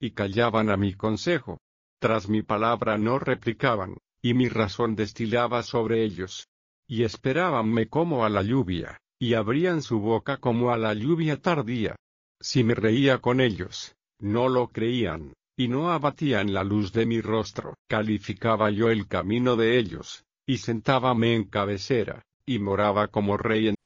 y callaban a mi consejo. Tras mi palabra no replicaban, y mi razón destilaba sobre ellos. Y esperábanme como a la lluvia, y abrían su boca como a la lluvia tardía. Si me reía con ellos, no lo creían, y no abatían la luz de mi rostro. Calificaba yo el camino de ellos, y sentábame en cabecera, y moraba como rey en